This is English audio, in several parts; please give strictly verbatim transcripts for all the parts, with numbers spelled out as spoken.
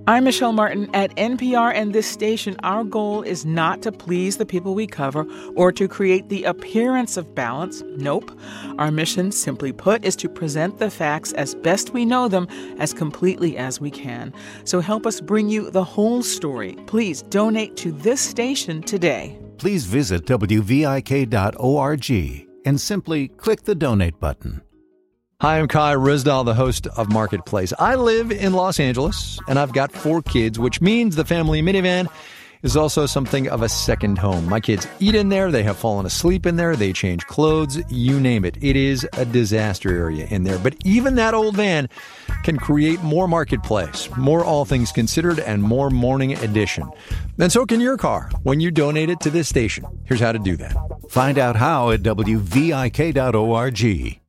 I'm Michelle Martin at N P R and this station. Our goal is not to please the people we cover or to create the appearance of balance. Nope. Our mission, simply put, is to present the facts as best we know them as completely as we can. So help us bring you the whole story. Please donate to this station today. Please visit W V I K dot org and simply click the donate button. Hi, I'm Kai Ryssdal, the host of Marketplace. I live in Los Angeles, and I've got four kids, which means the family minivan is also something of a second home. My kids eat in there, they have fallen asleep in there, they change clothes, you name it. It is a disaster area in there. But even that old van can create more Marketplace, more All Things Considered, and more Morning Edition. And so can your car when you donate it to this station. Here's how to do that. Find out how at W V I K dot org.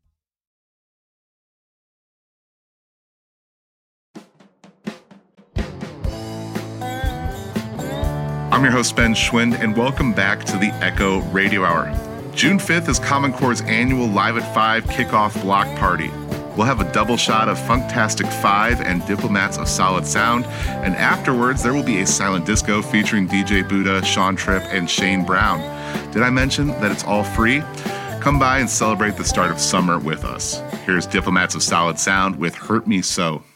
I'm your host, Ben Schwind, and welcome back to the Echo Radio Hour. June fifth is Common Core's annual Live at five kickoff block party. We'll have a double shot of Funktastic five and Diplomats of Solid Sound, and afterwards there will be a silent disco featuring D J Buddha, Sean Tripp, and Shane Brown. Did I mention that it's all free? Come by and celebrate the start of summer with us. Here's Diplomats of Solid Sound with Hurt Me So.